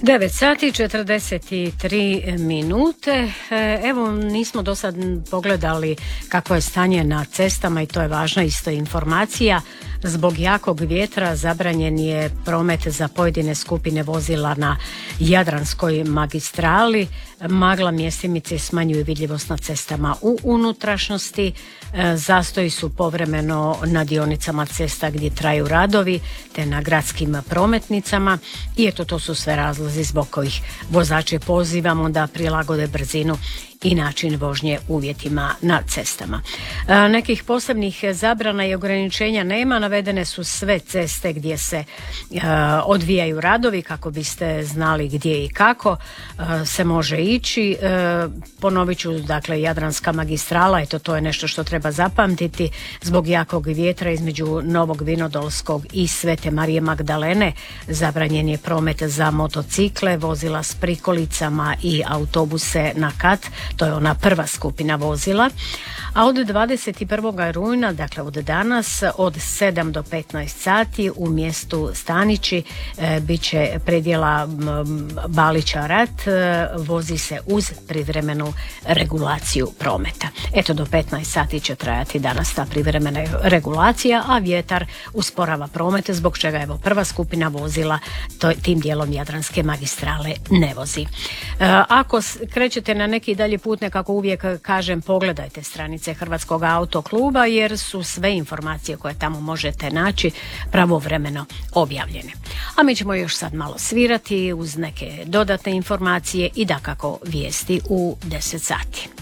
9 sati i 43 minute. Evo, nismo do sad pogledali kako je stanje na cestama i to je važna isto informacija. Zbog jakog vjetra zabranjen je promet za pojedine skupine vozila na Jadranskoj magistrali. Magla mjestimice smanjuju vidljivost na cestama u unutrašnjosti. Zastoji su povremeno na dionicama cesta gdje traju radovi te na gradskim prometnicama. I eto, to su sve razlozi zbog kojih vozače pozivamo da prilagode brzinu i način vožnje uvjetima na cestama. Nekih posebnih zabrana i ograničenja nema, navedene su sve ceste gdje se odvijaju radovi kako biste znali gdje i kako se može ići. Ponovit ću, dakle, Jadranska magistrala, eto, to je nešto što treba zapamtiti. Zbog jakog vjetra između Novog Vinodolskog i Svete Marije Magdalene zabranjen je promet za motocikle, vozila s prikolicama i autobuse na kat. To je ona prva skupina vozila. A od 21. rujna, dakle od danas, od 7 do 15 sati u mjestu Stanići bit će predjela Balića Rat, vozi se uz privremenu regulaciju prometa. Eto, do 15 sati će trajati danas ta privremena regulacija, a vjetar usporava promet, zbog čega evo prva skupina vozila tim dijelom Jadranske magistrale ne vozi. Ako krećete na neki dalji put, nekako uvijek kažem, pogledajte stranice Hrvatskog autokluba jer su sve informacije koje tamo možete naći pravovremeno objavljene. A mi ćemo još sad malo svirati uz neke dodatne informacije i dakako vijesti u 10 sati.